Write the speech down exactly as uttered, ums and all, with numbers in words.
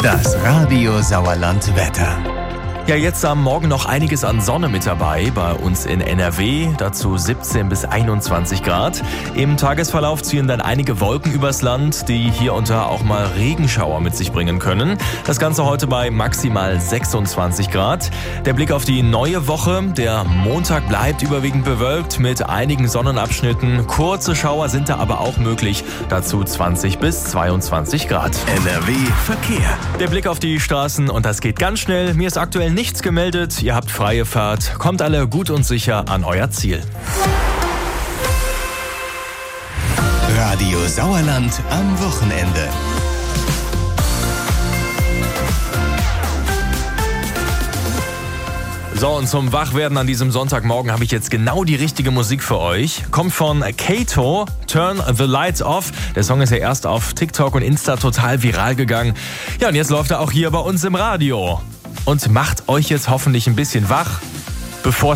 Das Radio Sauerland Wetter. Ja, jetzt am Morgen noch einiges an Sonne mit dabei, bei uns in N R W, dazu siebzehn bis einundzwanzig Grad. Im Tagesverlauf ziehen dann einige Wolken übers Land, die hier und da auch mal Regenschauer mit sich bringen können. Das Ganze heute bei maximal sechsundzwanzig Grad. Der Blick auf die neue Woche, der Montag bleibt überwiegend bewölkt mit einigen Sonnenabschnitten. Kurze Schauer sind da aber auch möglich, dazu zwanzig bis zweiundzwanzig Grad. N R W Verkehr. Der Blick auf die Straßen und das geht ganz schnell. Mir ist aktuell nichts gemeldet, ihr habt freie Fahrt, kommt alle gut und sicher an euer Ziel. Radio Sauerland am Wochenende. So, und zum Wachwerden an diesem Sonntagmorgen habe ich jetzt genau die richtige Musik für euch. Kommt von Kato, Turn the Lights Off. Der Song ist ja erst auf TikTok und Insta total viral gegangen. Ja, und jetzt läuft er auch hier bei uns im Radio. Und macht euch jetzt hoffentlich ein bisschen wach, bevor